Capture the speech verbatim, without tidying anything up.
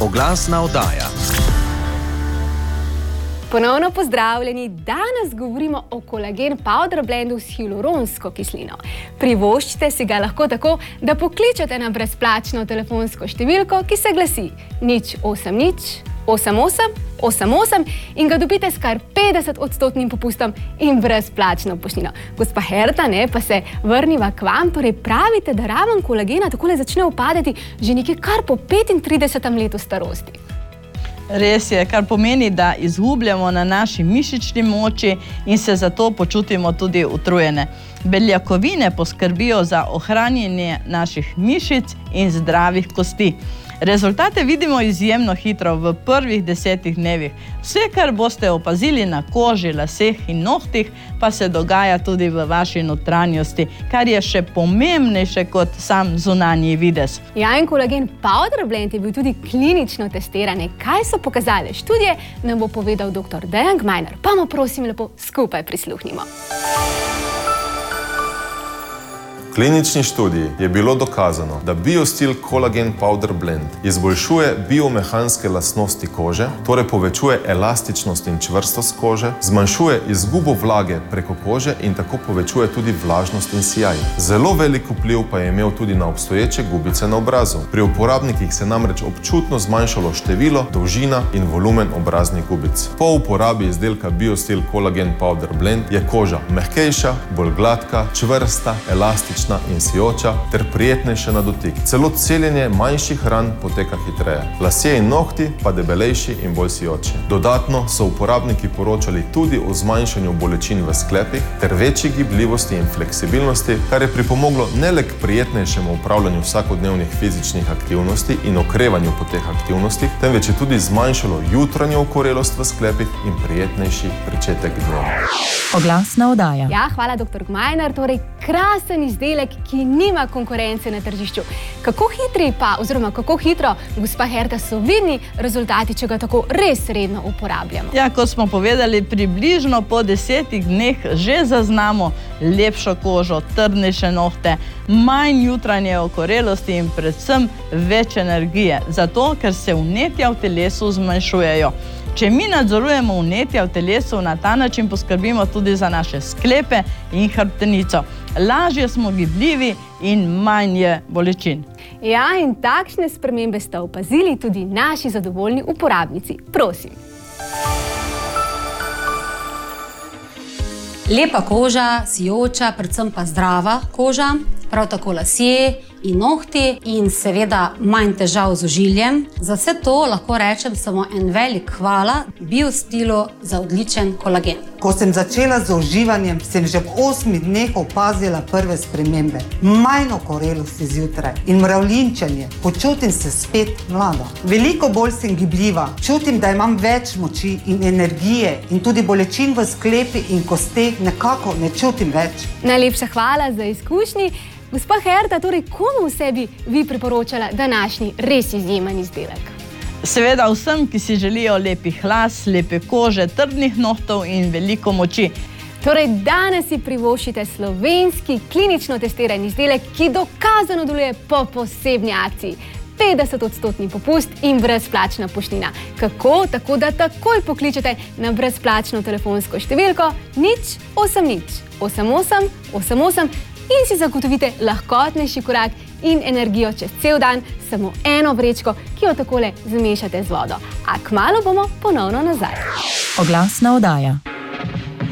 Oglasna oddaja. Ponovno pozdravljeni. Danes govorimo o kolagen powder blendu s hialuronsko kislino. Privoščite si ga lahko tako, da pokličete na brezplačno telefonsko številko, ki se glasi nič osem nič osem osem osem osem in ga dobite s kar petdeset odstotnim popustom in brezplačno poštnino. Gospa Herta, ne, pa se vrniva k vam, torej pravite, da raven kolagena takole začne upadati že nekje kar po petintridesetem letu starosti. Res je, kar pomeni, da izgubljamo na naši mišični moči in se zato počutimo tudi utrujene. Beljakovine poskrbijo za ohranjanje naših mišic in zdravih kosti. Rezultate vidimo izjemno hitro v prvih desetih dnevih. Vse, kar boste opazili na koži, laseh in nohtih, pa se dogaja tudi v vaši notranjosti, kar je še pomembnejše kot sam zunanji videz. Ja, in kolagen powder blend je bil tudi klinično testiran. Kaj so pokazale študije, nam bo povedal doktor Dejan Gmajner. Pa mu prosim lepo skupaj prisluhnimo. V klinični študiji je bilo dokazano, da BioSteel Collagen Powder Blend izboljšuje biomehanske lastnosti kože, torej povečuje elastičnost in čvrstost kože, zmanjšuje izgubo vlage preko kože in tako povečuje tudi vlažnost in sijaj. Zelo velik vpliv pa je imel tudi na obstoječe gubice na obrazu. Pri uporabnikih se namreč občutno zmanjšalo število, dolžina in volumen obraznih gubic. Po uporabi izdelka BioSteel Collagen Powder Blend je koža mehkejša, bolj gladka, čvrsta, elastična in sijoča ter prijetnejša na dotik. Celo celjenje manjših ran poteka hitreje. Lasje in nohti pa debelejši in bolj sijoči. Dodatno so uporabniki poročali tudi o zmanjšanju bolečin v sklepih ter večji gibljivosti in fleksibilnosti, kar je pripomoglo ne le k prijetnejšemu upravljanju vsakodnevnih fizičnih aktivnosti in okrevanju po teh aktivnostih, temveč je tudi zmanjšalo jutranjo okorelost v sklepih in prijetnejši pričetek dneva. Oglasna oddaja. Ja, hvala, doktor Gmajner. Torej, krasen izdelek, ki nima konkurence na tržišču. Kako hitri pa, oziroma kako hitro, gospa Herta, so vidni rezultati, če ga tako res redno uporabljamo? Ja, kot smo povedali, približno po desetih dneh že zaznamo lepšo kožo, trdnejše nohte, manj jutranje okorelosti in predvsem več energije. Zato, ker se vnetja v telesu zmanjšujejo. Če mi nadzorujemo vnetja v telesu, na ta način poskrbimo tudi za naše sklepe in hrbtenico. Lažje smo gibljivi in manj je bolečin. Ja, in takšne spremembe sta opazili tudi naši zadovoljni uporabnici. Prosim. Lepa koža, sijoča, predvsem pa zdrava koža, prav tako lasje in nohti in seveda manj težav z ožiljem. Za vse to lahko rečem samo en velik hvala BioSteelu za odličen kolagen. Ko sem začela z uživanjem, sem že v osmih dneh opazila prve spremembe. Manj okorelosti zjutraj in mravljinčenje. Počutim se spet mlada. Veliko bolj sem gibljiva. Čutim, da imam več moči in energije in tudi bolečin v sklepi in kosteh nekako ne čutim več. Najlepša hvala za izkušnji. Gospa Herta, torej komu vse bi vi priporočala današnji res izjemen izdelek? Seveda vsem, ki si želijo lepih las, lepe kože, trdnih nohtov in veliko moči. Torej, danes si privoščite slovenski klinično testiran izdelek, ki dokazano deluje po posebni akciji. petdeset odstotni popust in brezplačna poštnina. Kako? Tako, da takoj pokličete na brezplačno telefonsko številko nič osem nič osem osem osem osem in si zagotovite lahkotnejši korak in energijo čez cel dan, samo eno vrečko, ki jo takole zmešate z vodo. A kmalu bomo ponovno nazaj. Oglasna oddaja.